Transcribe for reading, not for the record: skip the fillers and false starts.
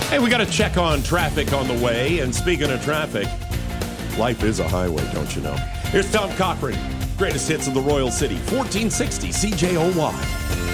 Hey, we got to check on traffic on the way. And speaking of traffic, life is a highway, don't you know? Here's Tom Cochran, greatest hits of the Royal City, 1460 CJOY.